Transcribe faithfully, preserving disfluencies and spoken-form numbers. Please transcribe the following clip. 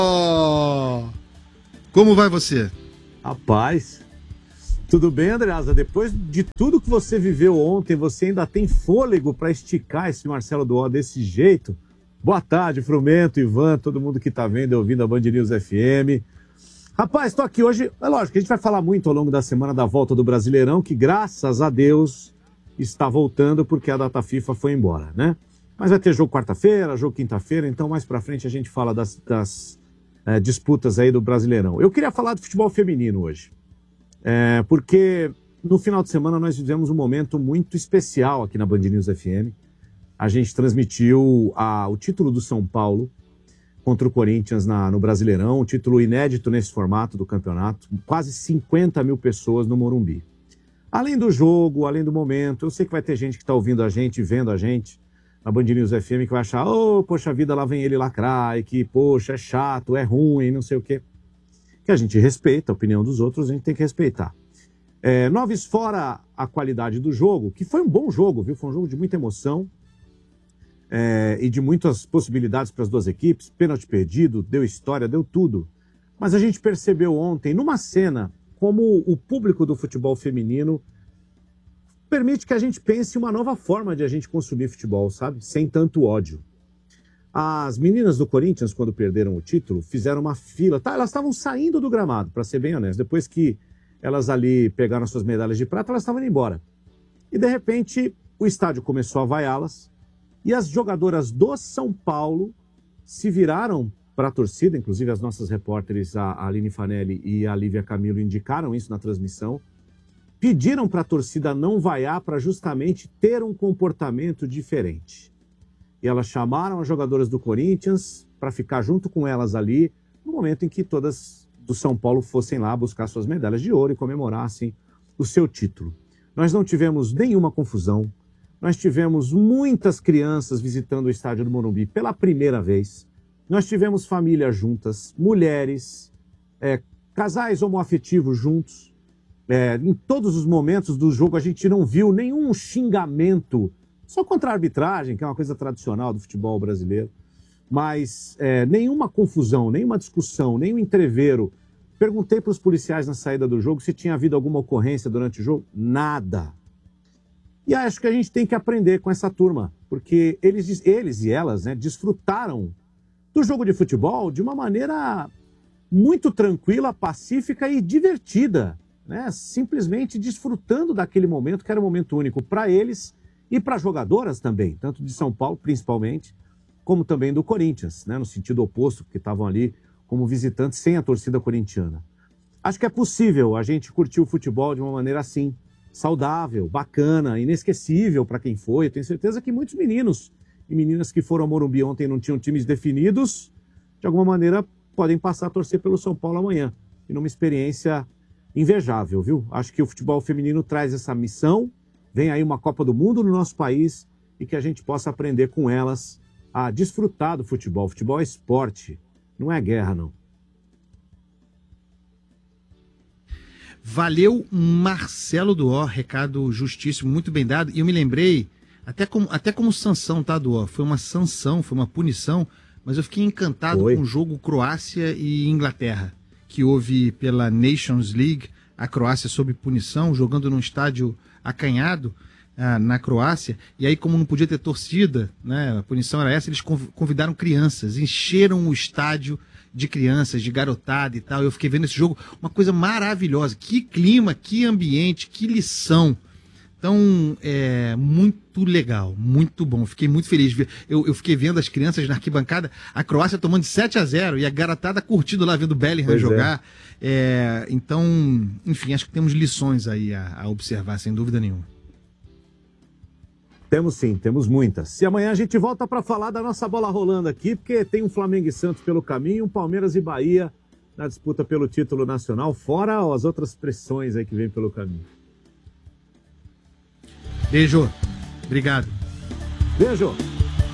Oh, como vai você? Rapaz, tudo bem, Andreasa? Depois de tudo que você viveu ontem, você ainda tem fôlego para esticar esse Marcelo Duó desse jeito? Boa tarde, Frumento, Ivan, todo mundo que está vendo e ouvindo a Band News F M. Rapaz, estou aqui hoje, é lógico, a gente vai falar muito ao longo da semana da volta do Brasileirão, que graças a Deus está voltando porque a data FIFA foi embora, né? Mas vai ter jogo quarta-feira, jogo quinta-feira, então mais pra frente a gente fala das, das é, disputas aí do Brasileirão. Eu queria falar do futebol feminino hoje, é, porque no final de semana nós vivemos um momento muito especial aqui na Band News F M. A gente transmitiu a, o título do São Paulo contra o Corinthians na, no Brasileirão, um título inédito nesse formato do campeonato, quase cinquenta mil pessoas no Morumbi. Além do jogo, além do momento, eu sei que vai ter gente que está ouvindo a gente, vendo a gente, na Band News F M, que vai achar, oh, poxa vida, lá vem ele lacrar, e que, poxa, é chato, é ruim, não sei o quê. Que a gente respeita a opinião dos outros, a gente tem que respeitar. É, noves fora a qualidade do jogo, que foi um bom jogo, viu? Foi um jogo de muita emoção é, e de muitas possibilidades para as duas equipes, pênalti perdido, deu história, deu tudo. Mas a gente percebeu ontem, numa cena, como o público do futebol feminino permite que a gente pense uma nova forma de a gente consumir futebol, sabe? Sem tanto ódio. As meninas do Corinthians, quando perderam o título, fizeram uma fila. Tá, elas estavam saindo do gramado, para ser bem honesto. Depois que elas ali pegaram suas medalhas de prata, elas estavam indo embora. E, de repente, o estádio começou a vaiá-las. E as jogadoras do São Paulo se viraram para a torcida. Inclusive, as nossas repórteres, a Aline Fanelli e a Lívia Camilo, indicaram isso na transmissão. Pediram para a torcida não vaiar para justamente ter um comportamento diferente. E elas chamaram as jogadoras do Corinthians para ficar junto com elas ali, no momento em que todas do São Paulo fossem lá buscar suas medalhas de ouro e comemorassem o seu título. Nós não tivemos nenhuma confusão, nós tivemos muitas crianças visitando o estádio do Morumbi pela primeira vez, nós tivemos famílias juntas, mulheres, é, casais homoafetivos juntos. É, em todos os momentos do jogo a gente não viu nenhum xingamento, só contra a arbitragem, que é uma coisa tradicional do futebol brasileiro, mas é, nenhuma confusão, nenhuma discussão, nenhum entrevero. Perguntei para os policiais na saída do jogo se tinha havido alguma ocorrência durante o jogo. Nada. E acho que a gente tem que aprender com essa turma, porque eles, eles e elas, né, desfrutaram do jogo de futebol de uma maneira muito tranquila, pacífica e divertida. Né, simplesmente desfrutando daquele momento, que era um momento único para eles e para jogadoras também, tanto de São Paulo, principalmente, como também do Corinthians, né, no sentido oposto, porque estavam ali como visitantes sem a torcida corintiana. Acho que é possível a gente curtir o futebol de uma maneira assim, saudável, bacana, inesquecível para quem foi. Eu tenho certeza que muitos meninos e meninas que foram ao Morumbi ontem e não tinham times definidos, de alguma maneira podem passar a torcer pelo São Paulo amanhã. E numa experiência invejável, viu? Acho que o futebol feminino traz essa missão, vem aí uma Copa do Mundo no nosso país e que a gente possa aprender com elas a desfrutar do futebol. Futebol é esporte, não é guerra, não. Valeu, Marcelo Duó, recado justíssimo, muito bem dado. E eu me lembrei, até como, até como sanção, tá, Duó? Foi uma sanção, foi uma punição, mas eu fiquei encantado Oi. com o jogo Croácia e Inglaterra, que houve pela Nations League, a Croácia sob punição, jogando num estádio acanhado ah, na Croácia, e aí como não podia ter torcida, né, a punição era essa, eles convidaram crianças, encheram o estádio de crianças, de garotada e tal. Eu fiquei vendo esse jogo, uma coisa maravilhosa, que clima, que ambiente, que lição. Então, é muito legal, muito bom. Fiquei muito feliz. Eu, eu fiquei vendo as crianças na arquibancada, a Croácia tomando de sete a zero e a garotada curtindo lá, vendo o Bellingham pois jogar. É. É, então, enfim, acho que temos lições aí a, a observar, sem dúvida nenhuma. Temos sim, temos muitas. E amanhã a gente volta para falar da nossa bola rolando aqui, porque tem um Flamengo e Santos pelo caminho, um Palmeiras e Bahia na disputa pelo título nacional, fora as outras pressões aí que vem pelo caminho. Beijo. Obrigado. Beijo.